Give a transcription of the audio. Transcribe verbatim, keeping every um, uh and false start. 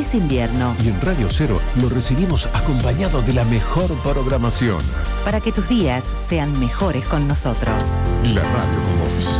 Es invierno. Y en Radio Cero lo recibimos acompañado de la mejor programación. Para que tus días sean mejores con nosotros. La radio con vos.